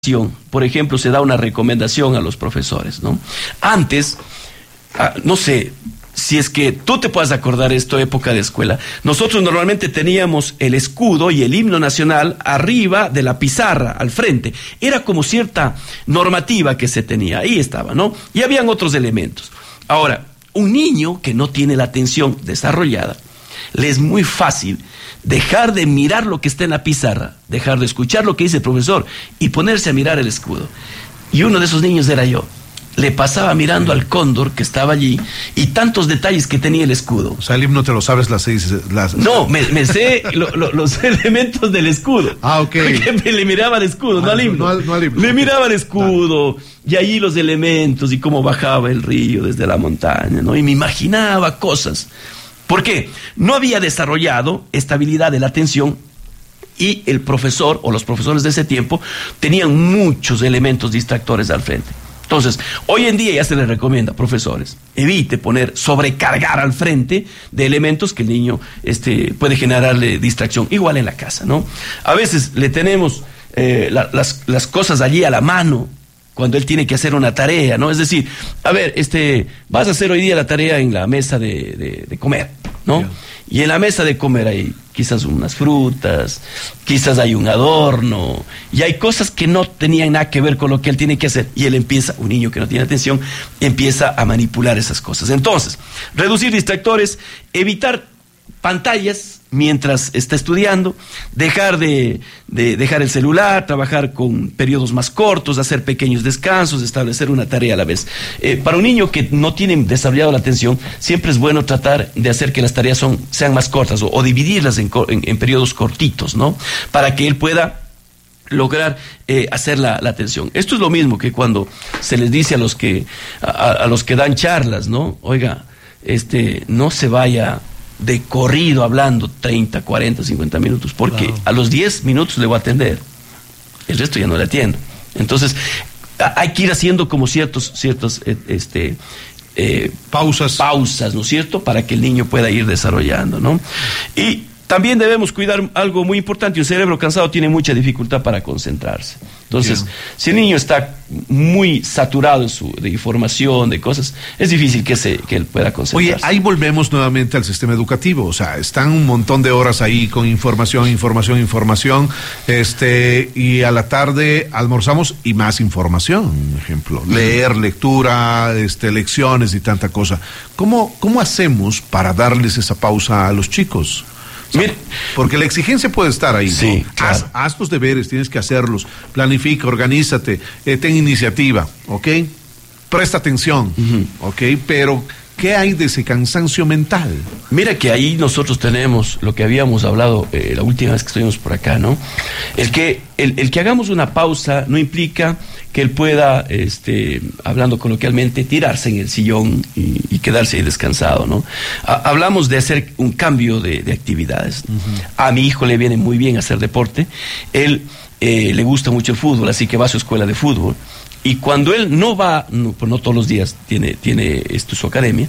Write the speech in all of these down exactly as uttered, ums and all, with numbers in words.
Por ejemplo, se da una recomendación a los profesores, ¿no? Antes, ah, no sé, si es que tú te puedes acordar esto, época de escuela, nosotros normalmente teníamos el escudo y el himno nacional arriba de la pizarra, al frente. Era como cierta normativa que se tenía, ahí estaba, ¿no? Y habían otros elementos. Ahora, un niño que no tiene la atención desarrollada, le es muy fácil dejar de mirar lo que está en la pizarra, dejar de escuchar lo que dice el profesor y ponerse a mirar el escudo. Y uno de esos niños era yo. Le pasaba mirando al cóndor que estaba allí y tantos detalles que tenía el escudo. O sea, el himno te lo sabes las seis... Las... No, me, me sé lo, lo, los elementos del escudo. Ah, ok. Porque le miraba al escudo, ah, no al himno. No, no, no al himno. Le miraba al escudo, claro. Y allí los elementos y cómo bajaba el río desde la montaña, ¿no? Y me imaginaba cosas. ¿Por qué? No había desarrollado estabilidad de la atención y el profesor o los profesores de ese tiempo tenían muchos elementos distractores al frente. Entonces, hoy en día ya se les recomienda, profesores, evite poner, sobrecargar al frente de elementos que el niño este, puede generarle distracción, igual en la casa, ¿no? A veces le tenemos eh, la, las, las cosas allí a la mano, cuando él tiene que hacer una tarea, ¿no? Es decir, a ver, este, vas a hacer hoy día la tarea en la mesa de, de, de comer, ¿no? Yeah. Y en la mesa de comer hay quizás unas frutas, quizás hay un adorno, y hay cosas que no tenían nada que ver con lo que él tiene que hacer, y él empieza, un niño que no tiene atención, empieza a manipular esas cosas. Entonces, reducir distractores, evitar pantallas mientras está estudiando, dejar de, de dejar el celular, trabajar con periodos más cortos, hacer pequeños descansos, establecer una tarea a la vez. Eh, para un niño que no tiene desarrollado la atención, siempre es bueno tratar de hacer que las tareas son, sean más cortas o, o dividirlas en, en, en periodos cortitos, ¿no? Para que él pueda lograr eh, hacer la, la atención. Esto es lo mismo que cuando se les dice a los que a, a los que dan charlas, ¿no? Oiga, este, no se vaya de corrido hablando treinta, cuarenta, cincuenta minutos, porque wow. A los diez minutos le voy a atender, el resto ya no le atiendo. Entonces, hay que ir haciendo como ciertos, ciertos, este, eh, pausas, pausas, ¿no es cierto?, para que el niño pueda ir desarrollando, ¿no? Y también debemos cuidar algo muy importante. Un cerebro cansado tiene mucha dificultad para concentrarse. Entonces, yeah. Si el niño está muy saturado en su, de información, de cosas, es difícil que, se, que él pueda concentrarse. Oye, ahí volvemos nuevamente al sistema educativo. O sea, están un montón de horas ahí con información, información, información. Este, y a la tarde almorzamos y más información, por ejemplo. Leer, lectura, este, lecciones y tanta cosa. ¿Cómo, cómo hacemos para darles esa pausa a los chicos? O sea, porque la exigencia puede estar ahí, sí, ¿no? claro. haz, haz tus deberes, tienes que hacerlos, planifica, organízate, eh, ten iniciativa, ¿ok? Presta atención, uh-huh. ¿Ok? Pero, ¿qué hay de ese cansancio mental? Mira que ahí nosotros tenemos lo que habíamos hablado eh, la última vez que estuvimos por acá, ¿no? El que, el, el que hagamos una pausa no implica que él pueda, este, hablando coloquialmente, tirarse en el sillón y, y quedarse ahí descansado, ¿no? Ha, hablamos de hacer un cambio de, de actividades. Uh-huh. A mi hijo le viene muy bien hacer deporte. Él eh, le gusta mucho el fútbol, así que va a su escuela de fútbol. Y cuando él no va, no, pues no todos los días tiene, tiene esto, su academia,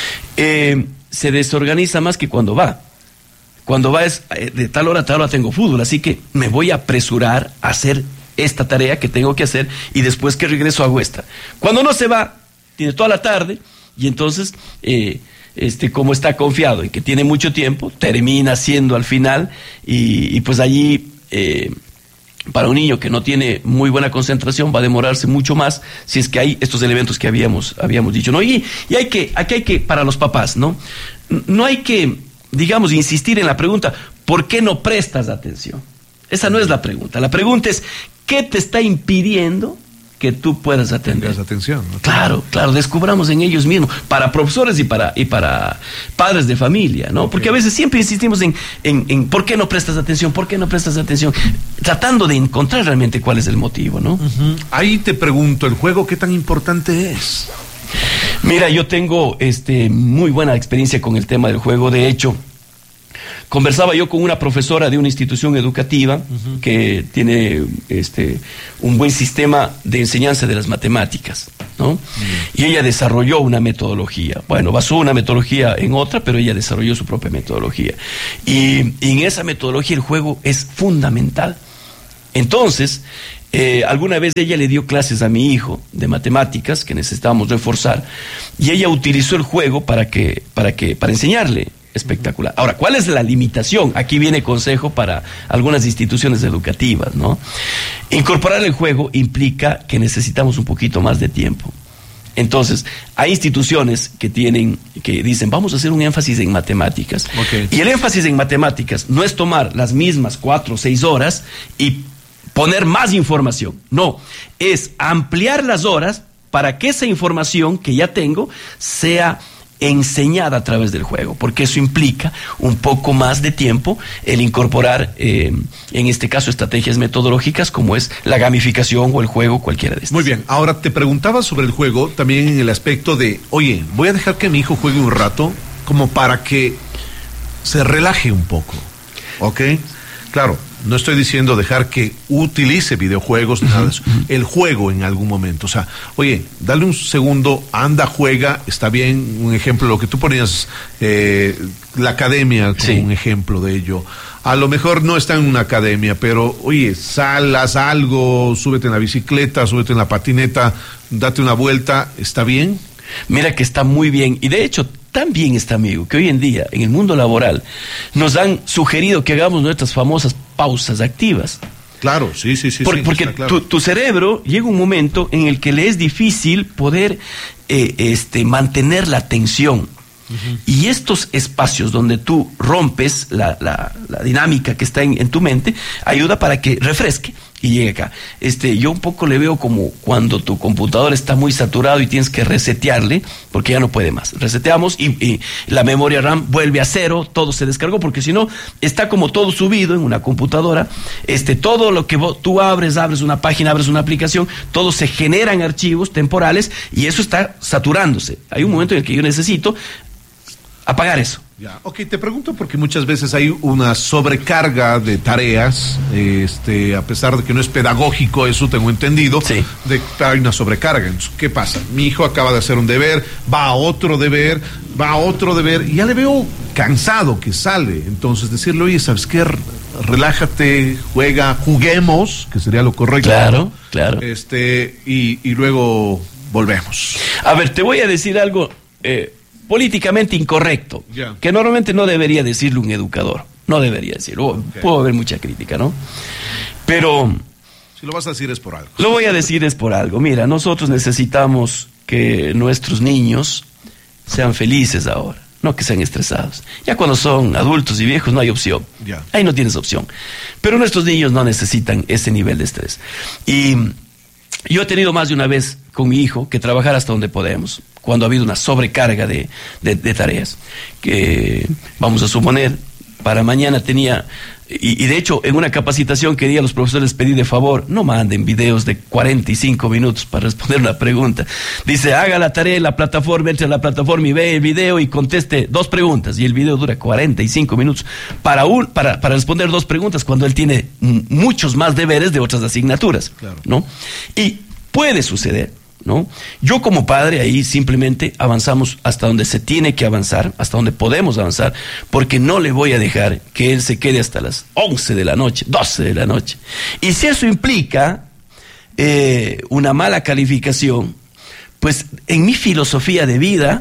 eh, se desorganiza más que cuando va. Cuando va es, eh, de tal hora a tal hora tengo fútbol, así que me voy a apresurar a hacer esta tarea que tengo que hacer y después que regreso hago esta. Cuando no se va, tiene toda la tarde y entonces, eh, este, como está confiado en que tiene mucho tiempo, termina haciendo al final y, y pues allí... Eh, para un niño que no tiene muy buena concentración va a demorarse mucho más si es que hay estos elementos que habíamos habíamos dicho, ¿no? Y, y hay que, aquí hay que, para los papás, ¿no? No hay que, digamos, insistir en la pregunta, ¿por qué no prestas atención? Esa no es la pregunta. La pregunta es, ¿qué te está impidiendo que tú puedas atender? Tengas atención, ¿no? Claro, claro, descubramos en ellos mismos, para profesores y para y para padres de familia, ¿no? Okay. Porque a veces siempre insistimos en, en, en ¿por qué no prestas atención? ¿Por qué no prestas atención? Tratando de encontrar realmente cuál es el motivo, ¿no? Uh-huh. Ahí te pregunto, ¿el juego qué tan importante es? Mira, yo tengo este muy buena experiencia con el tema del juego. De hecho, conversaba yo con una profesora de una institución educativa uh-huh. que tiene este un buen sistema de enseñanza de las matemáticas, ¿no? Uh-huh. Y ella desarrolló una metodología. Bueno, basó una metodología en otra, pero ella desarrolló su propia metodología. Y, y en esa metodología el juego es fundamental. Entonces, Eh, alguna vez ella le dio clases a mi hijo de matemáticas que necesitábamos reforzar y ella utilizó el juego para que, para que, para enseñarle. Espectacular. Ahora, ¿cuál es la limitación? Aquí viene consejo para algunas instituciones educativas, ¿no? Incorporar el juego implica que necesitamos un poquito más de tiempo. Entonces, hay instituciones que tienen, que dicen, vamos a hacer un énfasis en matemáticas. Okay. Y el énfasis en matemáticas no es tomar las mismas cuatro o seis horas y poner más información. No, es ampliar las horas para que esa información que ya tengo sea enseñada a través del juego, porque eso implica un poco más de tiempo el incorporar, eh, en este caso, estrategias metodológicas como es la gamificación o el juego, cualquiera de estas. Muy bien, ahora te preguntaba sobre el juego también en el aspecto de, oye, voy a dejar que mi hijo juegue un rato como para que se relaje un poco, ¿ok? Claro, no estoy diciendo dejar que utilice videojuegos ni nada de eso. El juego en algún momento. O sea, oye, dale un segundo, anda, juega, está bien. Un ejemplo, lo que tú ponías, eh, la academia como sí. un ejemplo de ello. A lo mejor no está en una academia, pero oye, sal, haz algo, súbete en la bicicleta, súbete en la patineta, date una vuelta, ¿está bien? Mira que está muy bien. Y de hecho, también está, amigo, que hoy en día, en el mundo laboral, nos han sugerido que hagamos nuestras famosas pausas activas. Claro, sí, sí, sí. Por, sí porque claro. tu, tu cerebro llega un momento en el que le es difícil poder eh, este, mantener la atención. Uh-huh. Y estos espacios donde tú rompes la, la, la dinámica que está en, en tu mente, ayuda para que refresque y llegue acá. Este, yo un poco le veo como cuando tu computador está muy saturado y tienes que resetearle, porque ya no puede más. Reseteamos y, y la memoria RAM vuelve a cero, todo se descargó, porque si no, está como todo subido en una computadora. Este, todo lo que vos, tú abres, abres una página, abres una aplicación, todo se genera en archivos temporales y eso está saturándose. Hay un momento en el que yo necesito apagar eso. Ya, ok, te pregunto porque muchas veces hay una sobrecarga de tareas, este, a pesar de que no es pedagógico, eso tengo entendido, sí. de, hay una sobrecarga. Entonces, ¿qué pasa? Mi hijo acaba de hacer un deber, va a otro deber, va a otro deber, y ya le veo cansado que sale. Entonces, decirle, oye, ¿sabes qué? Relájate, juega, juguemos, que sería lo correcto. Claro, claro. Este, y, y luego volvemos. A ver, te voy a decir algo eh, políticamente incorrecto, yeah. que normalmente no debería decirlo un educador, no debería decirlo, okay. Puedo haber mucha crítica, ¿no? Pero... si lo vas a decir es por algo. Lo voy a decir es por algo. Mira, nosotros necesitamos que nuestros niños sean felices ahora, no que sean estresados. Ya cuando son adultos y viejos no hay opción, yeah. ahí no tienes opción. Pero nuestros niños no necesitan ese nivel de estrés. Y yo he tenido más de una vez con mi hijo que trabajar hasta donde podemos, cuando ha habido una sobrecarga de, de, de tareas, que vamos a suponer, para mañana tenía, y, y de hecho en una capacitación que di a los profesores pedí de favor, no manden videos de cuarenta y cinco minutos para responder una pregunta. Dice, haga la tarea en la plataforma, entre a la plataforma y ve el video y conteste dos preguntas, y el video dura cuarenta y cinco minutos para, un, para, para responder dos preguntas cuando él tiene m- muchos más deberes de otras asignaturas, claro. ¿no? Y puede suceder, ¿no? Yo como padre ahí simplemente avanzamos hasta donde se tiene que avanzar, hasta donde podemos avanzar, porque no le voy a dejar que él se quede hasta las once de la noche, doce de la noche. Y si eso implica eh, una mala calificación, pues en mi filosofía de vida,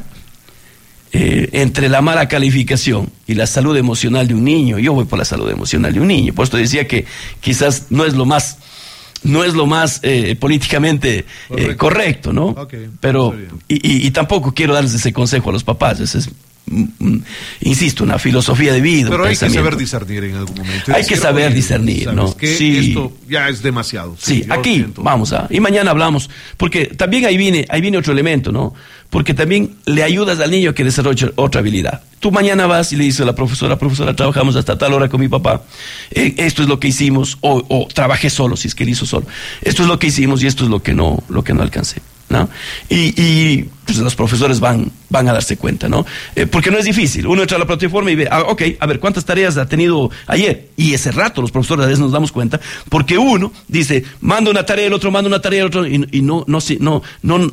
eh, entre la mala calificación y la salud emocional de un niño, yo voy por la salud emocional de un niño. Por esto decía que quizás no es lo más... no es lo más eh, políticamente correcto. Eh, correcto, ¿no? Okay, pero y, y, y tampoco quiero darles ese consejo a los papás. Ese es, mm, mm, insisto, una filosofía de vida. Pero hay que saber discernir en algún momento. Hay que saber discernir, ¿no? Que sí. Esto ya es demasiado. Sí, sí aquí siento. Vamos a y mañana hablamos, porque también ahí viene ahí viene otro elemento, ¿no? Porque también le ayudas al niño a que desarrolle otra habilidad. Tú mañana vas y le dices a la profesora, profesora, trabajamos hasta tal hora con mi papá, eh, esto es lo que hicimos, o, o trabajé solo, si es que él hizo solo, esto es lo que hicimos y esto es lo que no, lo que no alcancé, ¿no? Y, y pues los profesores van, van a darse cuenta, ¿no? Eh, porque no es difícil, uno entra a la plataforma y ve, ah, ok, a ver, ¿cuántas tareas ha tenido ayer? Y ese rato los profesores a veces nos damos cuenta, porque uno dice, manda una tarea, el otro manda una tarea, el otro, y, y no, no, no, no, no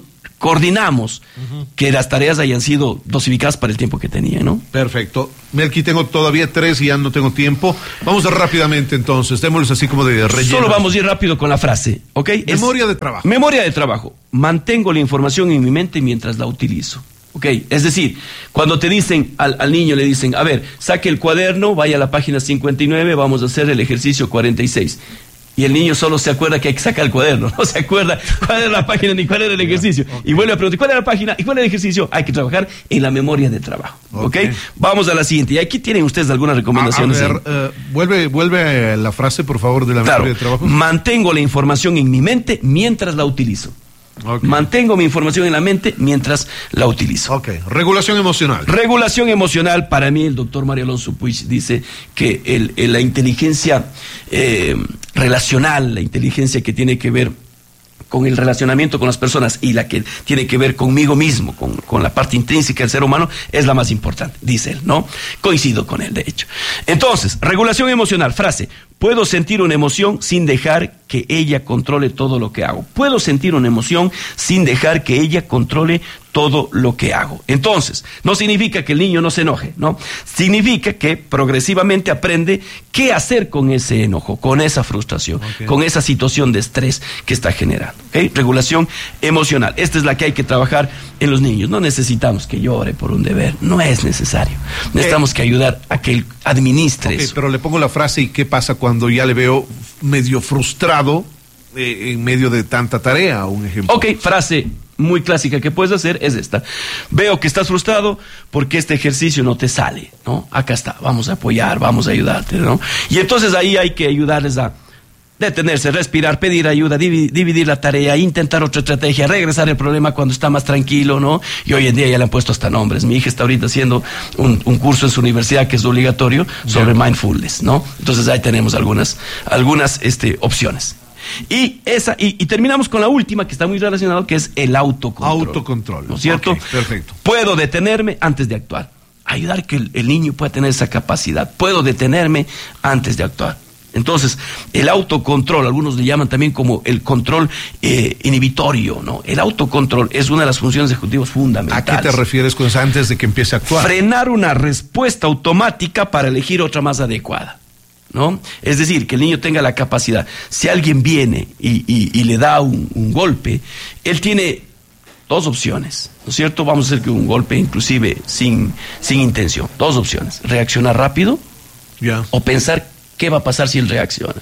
coordinamos uh-huh. que las tareas hayan sido dosificadas para el tiempo que tenían, ¿no? Perfecto. Melqui, tengo todavía tres y ya no tengo tiempo. Vamos rápidamente entonces, démosles así como de relleno. Solo vamos a ir rápido con la frase, ¿ok? Memoria es, de trabajo. Memoria de trabajo. Mantengo la información en mi mente mientras la utilizo. Ok, es decir, cuando te dicen al, al niño, le dicen, a ver, saque el cuaderno, vaya a la página cincuenta y nueve, vamos a hacer el ejercicio cuarenta y seis. Y el niño solo se acuerda que hay que sacar el cuaderno, no se acuerda cuál era la página ni cuál era el ejercicio. Okay. Y vuelve a preguntar, ¿cuál era la página y cuál era el ejercicio? Hay que trabajar en la memoria de trabajo. ¿Ok? Okay. Vamos a la siguiente. Y aquí tienen ustedes algunas recomendaciones. A, a ver, uh, vuelve, vuelve a la frase, por favor, de la claro, memoria de trabajo. Mantengo la información en mi mente mientras la utilizo. Okay. Mantengo mi información en la mente mientras la utilizo. Ok, regulación emocional. Regulación emocional, para mí el doctor Mario Alonso Puig dice que el, el, la inteligencia eh, relacional, la inteligencia que tiene que ver con el relacionamiento con las personas y la que tiene que ver conmigo mismo, con, con la parte intrínseca del ser humano, es la más importante, dice él, ¿no? Coincido con él, de hecho. Entonces, regulación emocional, frase, puedo sentir una emoción sin dejar que ella controle todo lo que hago. Puedo sentir una emoción sin dejar que ella controle todo lo que hago. Entonces, no significa que el niño no se enoje, ¿no? Significa que progresivamente aprende qué hacer con ese enojo, con esa frustración, okay. con esa situación de estrés que está generando. ¿Okay? Regulación emocional. Esta es la que hay que trabajar en los niños. No necesitamos que llore por un deber, no es necesario. Necesitamos eh, que ayudar a que él administre okay, eso. Pero le pongo la frase, ¿y qué pasa cuando ya le veo medio frustrado eh, en medio de tanta tarea? Un ejemplo. Ok, frase muy clásica que puedes hacer es esta. Veo que estás frustrado porque este ejercicio no te sale, ¿no? Acá está, vamos a apoyar, vamos a ayudarte, ¿no? Y entonces ahí hay que ayudarles a detenerse, respirar, pedir ayuda, dividir, dividir la tarea, intentar otra estrategia, regresar el problema cuando está más tranquilo, ¿no? Y hoy en día ya le han puesto hasta nombres. Mi hija está ahorita haciendo un, un curso en su universidad que es obligatorio sobre yeah. mindfulness, ¿no? Entonces ahí tenemos algunas, algunas este, opciones. Y esa y, y terminamos con la última que está muy relacionada, que es el autocontrol. Autocontrol. ¿No es cierto? Okay, perfecto. Puedo detenerme antes de actuar. Ayudar que el, el niño pueda tener esa capacidad. Puedo detenerme antes de actuar. Entonces, el autocontrol, algunos le llaman también como el control eh, inhibitorio, ¿no? El autocontrol es una de las funciones ejecutivas fundamentales. ¿A qué te refieres con eso antes de que empiece a actuar? Frenar una respuesta automática para elegir otra más adecuada, ¿no? Es decir, que el niño tenga la capacidad. Si alguien viene y, y, y le da un, un golpe, él tiene dos opciones, ¿no es cierto? Vamos a hacer que un golpe inclusive sin, sin intención. Dos opciones. Reaccionar rápido yeah. o pensar qué va a pasar si él reacciona.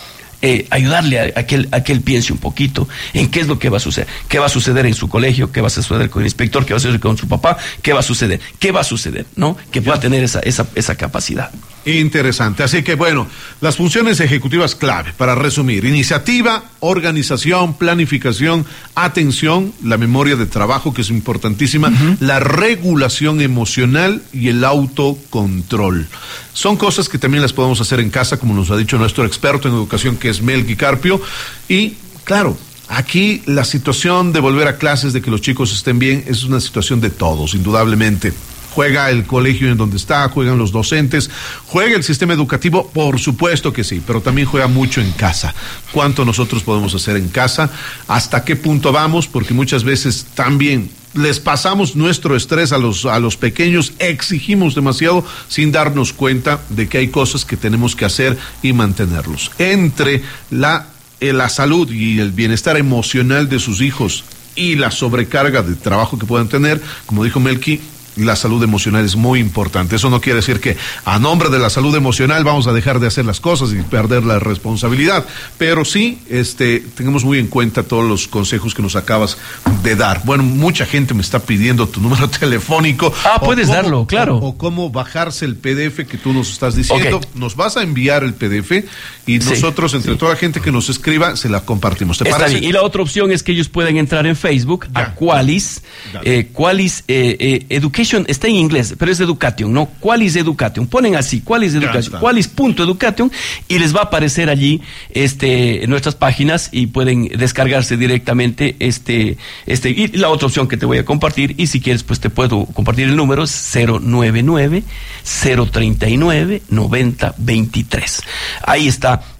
Eh, ayudarle a, a, que él, a que él piense un poquito en qué es lo que va a suceder. ¿Qué va a suceder en su colegio? ¿Qué va a suceder con el inspector? ¿Qué va a suceder con su papá? ¿Qué va a suceder? ¿Qué va a suceder? ¿No? Que pueda tener esa, esa, esa capacidad. Interesante. Así que, bueno, las funciones ejecutivas clave, para resumir: iniciativa, organización, planificación, atención, la memoria de trabajo, que es importantísima, uh-huh. la regulación emocional y el autocontrol. Son cosas que también las podemos hacer en casa, como nos ha dicho nuestro experto en educación, que es Melqui Carpio. Y, claro, aquí la situación de volver a clases, de que los chicos estén bien, es una situación de todos, indudablemente. Juega el colegio en donde está, juegan los docentes, juega el sistema educativo, por supuesto que sí, pero también juega mucho en casa. ¿Cuánto nosotros podemos hacer en casa? ¿Hasta qué punto vamos? Porque muchas veces también les pasamos nuestro estrés a los, a los pequeños, exigimos demasiado sin darnos cuenta de que hay cosas que tenemos que hacer y mantenerlos. Entre la, eh, la salud y el bienestar emocional de sus hijos y la sobrecarga de trabajo que puedan tener, como dijo Melqui, la salud emocional es muy importante. Eso no quiere decir que a nombre de la salud emocional vamos a dejar de hacer las cosas y perder la responsabilidad, pero sí este, tengamos muy en cuenta todos los consejos que nos acabas de dar. Bueno, mucha gente me está pidiendo tu número telefónico. Ah, puedes cómo, darlo, claro. O, o cómo bajarse el P D F que tú nos estás diciendo. Okay. Nos vas a enviar el P D F y sí, nosotros, entre sí. toda la gente que nos escriba, se la compartimos. ¿Te Está parece? Bien. Y la otra opción es que ellos pueden entrar en Facebook ya. a Qualis, eh, Qualis eh, eh, Education. Está en inglés, pero es Education, ¿no? Qualis Education. Ponen así, Qualis Education, Qualis punto education, y les va a aparecer allí este, nuestras páginas y pueden descargarse directamente este, este, y la otra opción que te voy a compartir, y si quieres, pues te puedo compartir el número, es cero nueve nueve, cero tres nueve, nueve cero dos tres. Ahí está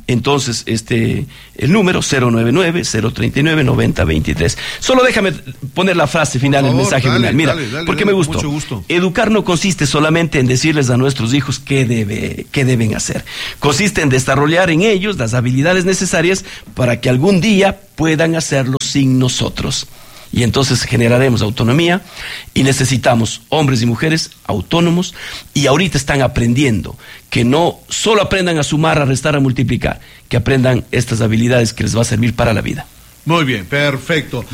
entonces este el número cero nueve nueve, cero tres nueve, nueve cero dos tres. Solo déjame poner la frase final, el mensaje dale, final. Mira, dale, dale, porque dale, me gustó. mucho gusto. Educar no consiste solamente en decirles a nuestros hijos qué, debe, qué deben hacer. Consiste en desarrollar en ellos las habilidades necesarias para que algún día puedan hacerlo sin nosotros. Y entonces generaremos autonomía y necesitamos hombres y mujeres autónomos, y ahorita están aprendiendo que no solo aprendan a sumar, a restar, a multiplicar, que aprendan estas habilidades que les va a servir para la vida. Muy bien, perfecto.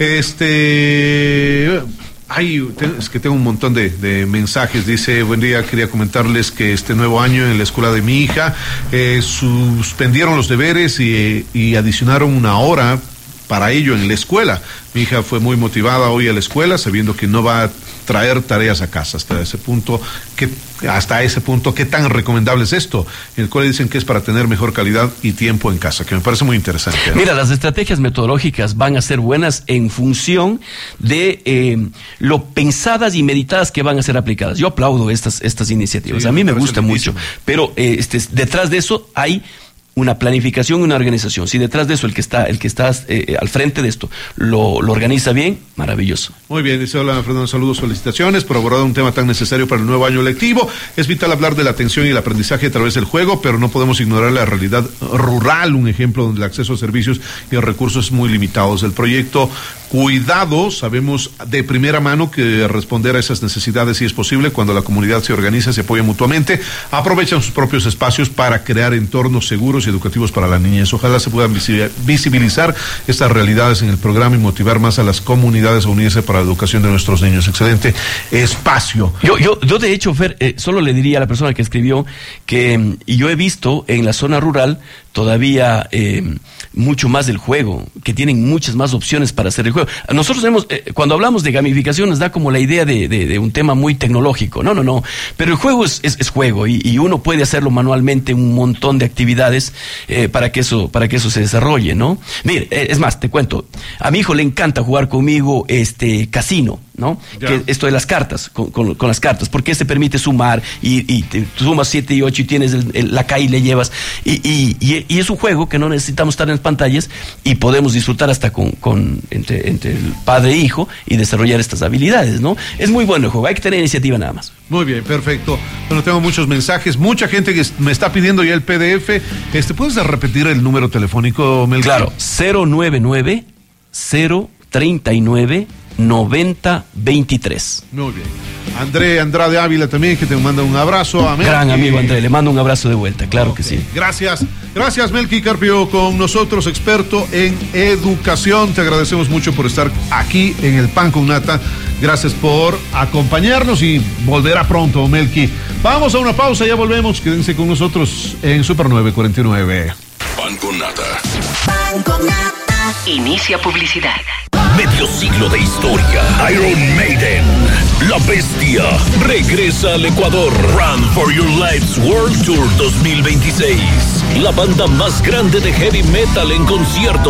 Este... Ay, es que tengo un montón de, de mensajes. Dice, buen día, quería comentarles que este nuevo año en la escuela de mi hija eh, suspendieron los deberes y, y adicionaron una hora para ello en la escuela. Mi hija fue muy motivada hoy a la escuela, sabiendo que no va a traer tareas a casa. Hasta ese punto, que hasta ese punto, ¿qué tan recomendable es esto? En el cual dicen que es para tener mejor calidad y tiempo en casa, que me parece muy interesante, ¿no? Mira, las estrategias metodológicas van a ser buenas en función de eh, lo pensadas y meditadas que van a ser aplicadas. Yo aplaudo estas, estas iniciativas. Sí, a mí me, me gusta lindísimo. mucho, pero eh, este, detrás de eso hay una planificación y una organización. Si detrás de eso el que está, el que está eh, al frente de esto lo, lo organiza bien, maravilloso. Muy bien, dice, hola Fernando, saludos, felicitaciones por abordar un tema tan necesario para el nuevo año lectivo. Es vital hablar de la atención y el aprendizaje a través del juego, pero no podemos ignorar la realidad rural, un ejemplo donde el acceso a servicios y recursos es muy limitados. El proyecto Cuidado, sabemos de primera mano que responder a esas necesidades sí es posible cuando la comunidad se organiza, se apoya mutuamente, aprovechan sus propios espacios para crear entornos seguros y educativos para la niñez. Ojalá se puedan visibilizar estas realidades en el programa y motivar más a las comunidades a unirse para la educación de nuestros niños. Excelente espacio. Yo, yo, yo de hecho, Fer, eh, solo le diría a la persona que escribió que, y yo he visto en la zona rural todavía eh, mucho más del juego, que tienen muchas más opciones para hacer el juego. Nosotros hemos, eh, cuando hablamos de gamificación nos da como la idea de, de, de un tema muy tecnológico. No, no, no. Pero el juego es, es, es juego y, y uno puede hacerlo manualmente, un montón de actividades eh, para que eso, para que eso se desarrolle, ¿no? Mire, eh, es más, te cuento, a mi hijo le encanta jugar conmigo este casino, ¿no? Que esto de las cartas, con, con, con las cartas, porque se permite sumar y, y te sumas siete y ocho y tienes el, el, la K y le llevas y, y, y, y es un juego que no necesitamos estar en las pantallas y podemos disfrutar hasta con, con entre, entre el padre e hijo y desarrollar estas habilidades, ¿no? Es muy bueno el juego, hay que tener iniciativa nada más. Muy bien, perfecto. Bueno, tengo muchos mensajes, mucha gente que me está pidiendo ya el P D F. Este, ¿puedes repetir el número telefónico, Melqui? Claro, cero nueve nueve, cero tres nueve, noventa veintitrés. Muy bien. André Andrade Ávila también, que te manda un abrazo. A Gran amigo André, le mando un abrazo de vuelta, claro okay. que sí. Gracias, gracias Melqui Carpio con nosotros, experto en educación. Te agradecemos mucho por estar aquí en el Pan con Nata. Gracias por acompañarnos y volverá pronto, Melqui. Vamos a una pausa, ya volvemos. Quédense con nosotros en Super nueve cuarenta y nueve. Pan con Nata. Pan con Nata. Inicia publicidad. Medio siglo de historia. Iron Maiden, La Bestia, regresa al Ecuador. Run for Your Life's World Tour dos mil veintiséis. La banda más grande de heavy metal en concierto.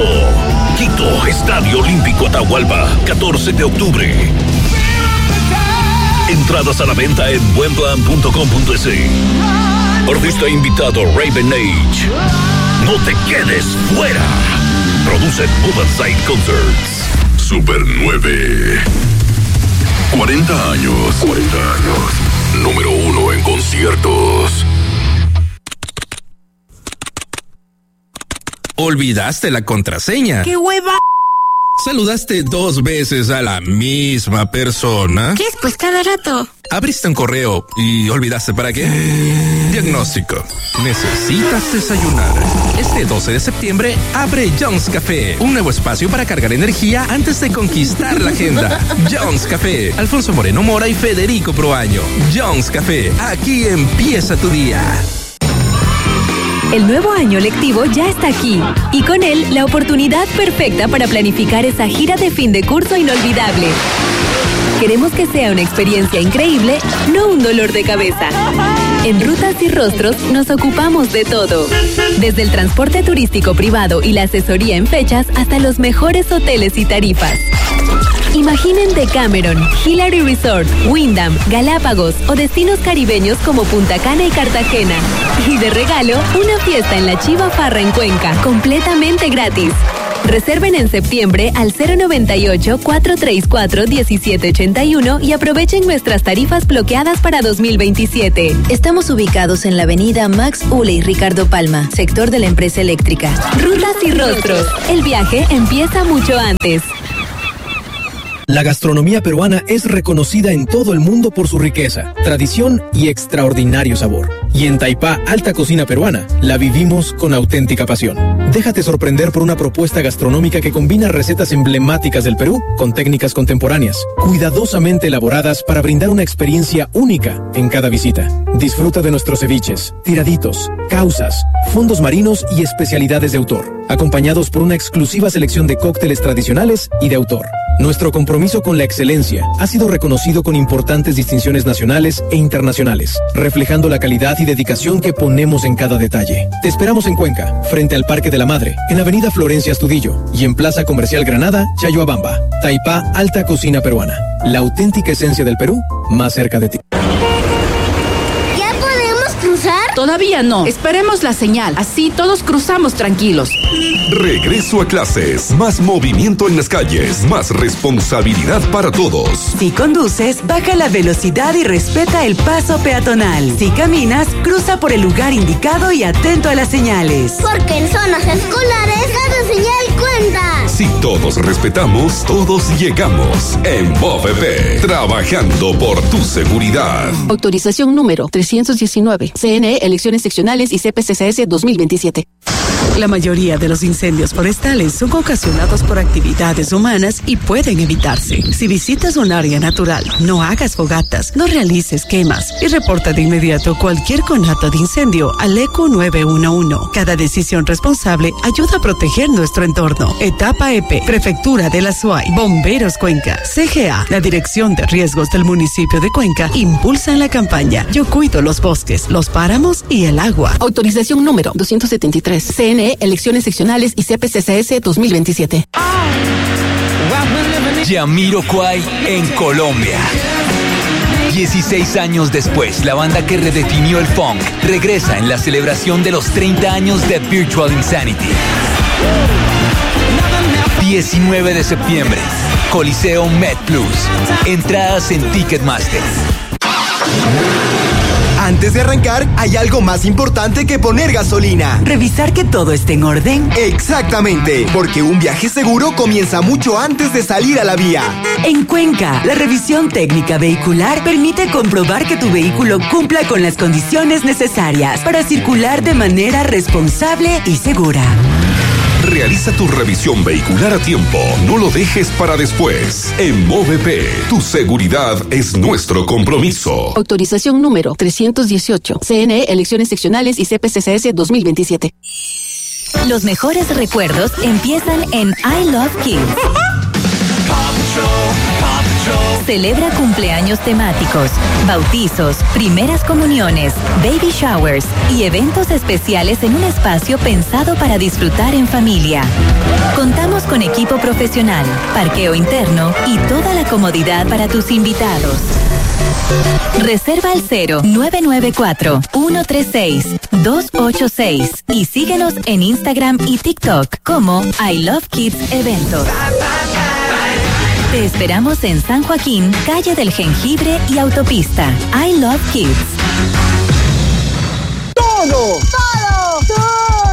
Quito, Estadio Olímpico Atahualpa, catorce de octubre. Entradas a la venta en buenplan punto com punto es. Artista invitado Raven Age. No te quedes fuera. Produce Move Side Concerts. Super nueve. cuarenta años. cuarenta años. Número uno en conciertos. Olvidaste la contraseña. ¡Qué hueva! ¿Saludaste dos veces a la misma persona? ¿Qué es? Pues cada rato. Abriste un correo y olvidaste para qué. Diagnóstico. Necesitas desayunar. Este doce de septiembre abre Jones Café, un nuevo espacio para cargar energía antes de conquistar la agenda. Jones Café, Alfonso Moreno Mora y Federico Proaño. Jones Café, aquí empieza tu día. El nuevo año lectivo ya está aquí y con él la oportunidad perfecta para planificar esa gira de fin de curso inolvidable. Queremos que sea una experiencia increíble, no un dolor de cabeza. En Rutas y Rostros nos ocupamos de todo. Desde el transporte turístico privado y la asesoría en fechas hasta los mejores hoteles y tarifas. Imaginen Decameron, Hillary Resort, Wyndham, Galápagos o destinos caribeños como Punta Cana y Cartagena. Y de regalo, una fiesta en la Chiva Farra en Cuenca, completamente gratis. Reserven en septiembre al cero noventa y ocho, cuatrocientos treinta y cuatro, diecisiete ochenta y uno y aprovechen nuestras tarifas bloqueadas para dos mil veintisiete. Estamos ubicados en la avenida Max Ule y Ricardo Palma, sector de la empresa eléctrica. Rutas y rostros. El viaje empieza mucho antes. La gastronomía peruana es reconocida en todo el mundo por su riqueza, tradición y extraordinario sabor. Y en Taipá Alta Cocina Peruana, la vivimos con auténtica pasión. Déjate sorprender por una propuesta gastronómica que combina recetas emblemáticas del Perú con técnicas contemporáneas, cuidadosamente elaboradas para brindar una experiencia única en cada visita. Disfruta de nuestros ceviches, tiraditos, causas, fondos marinos y especialidades de autor, acompañados por una exclusiva selección de cócteles tradicionales y de autor. Nuestro compromiso con la excelencia ha sido reconocido con importantes distinciones nacionales e internacionales, reflejando la calidad y dedicación que ponemos en cada detalle. Te esperamos en Cuenca, frente al Parque de la Madre, en Avenida Florencia Astudillo y en Plaza Comercial Granada, Chayoabamba. Taipá Alta Cocina Peruana, la auténtica esencia del Perú, más cerca de ti. Todavía no. Esperemos la señal. Así todos cruzamos tranquilos. Regreso a clases. Más movimiento en las calles. Más responsabilidad para todos. Si conduces, baja la velocidad y respeta el paso peatonal. Si caminas, cruza por el lugar indicado y atento a las señales. Porque en zonas escolares cada señal cuenta. Si todos respetamos, todos llegamos. En B O V P, trabajando por tu seguridad. Autorización número trescientos diecinueve. C N E, elecciones seccionales y C P C C S dos mil veintisiete. La mayoría de los incendios forestales son ocasionados por actividades humanas y pueden evitarse. Si visitas un área natural, no hagas fogatas, no realices quemas y reporta de inmediato cualquier conato de incendio al E Q nueve uno uno. Cada decisión responsable ayuda a proteger nuestro entorno. Etapa E P, Prefectura de la S U A Y, Bomberos Cuenca, C G A, la Dirección de Riesgos del municipio de Cuenca, impulsan la campaña Yo cuido los bosques, los páramos y el agua. Autorización número doscientos setenta y tres. C N E, elecciones seccionales y C P C C S dos mil veintisiete. Jamiroquai en Colombia. dieciséis años después, la banda que redefinió el funk regresa en la celebración de los treinta años de Virtual Insanity. diecinueve de septiembre, Coliseo Med Plus. Entradas en Ticketmaster. Antes de arrancar, hay algo más importante que poner gasolina. ¿Revisar que todo esté en orden? Exactamente, porque un viaje seguro comienza mucho antes de salir a la vía. En Cuenca, la revisión técnica vehicular permite comprobar que tu vehículo cumpla con las condiciones necesarias para circular de manera responsable y segura. Realiza tu revisión vehicular a tiempo. No lo dejes para después. En M O V P, tu seguridad es nuestro compromiso. Autorización número trescientos dieciocho. C N E, elecciones seccionales y C P C C S dos mil veintisiete. Los mejores recuerdos empiezan en I Love Kids. Celebra cumpleaños temáticos, bautizos, primeras comuniones, baby showers y eventos especiales en un espacio pensado para disfrutar en familia. Contamos con equipo profesional, parqueo interno y toda la comodidad para tus invitados. Reserva al cero nueve nueve cuatro, uno tres seis, dos ocho seis y síguenos en Instagram y TikTok como I Love Kids Eventos. Te esperamos en San Joaquín, calle del Jengibre y autopista. I Love Kids. Todo, todo, todo.